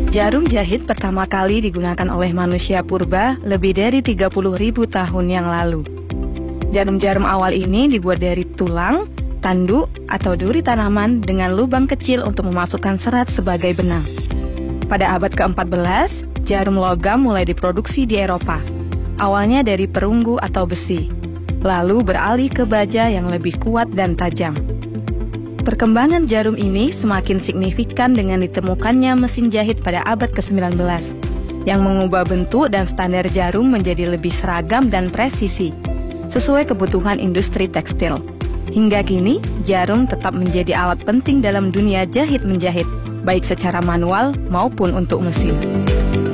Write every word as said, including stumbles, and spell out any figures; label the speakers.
Speaker 1: Jarum jahit pertama kali digunakan oleh manusia purba lebih dari tiga puluh ribu tahun yang lalu. Jarum-jarum awal ini dibuat dari tulang, tanduk, atau duri tanaman dengan lubang kecil untuk memasukkan serat sebagai benang. Pada abad keempat belas, jarum logam mulai diproduksi di Eropa. Awalnya dari perunggu atau besi, lalu beralih ke baja yang lebih kuat dan tajam. Perkembangan jarum ini semakin signifikan dengan ditemukannya mesin jahit pada abad kesembilan belas, yang mengubah bentuk dan standar jarum menjadi lebih seragam dan presisi, sesuai kebutuhan industri tekstil. Hingga kini, jarum tetap menjadi alat penting dalam dunia jahit-menjahit, baik secara manual maupun untuk mesin.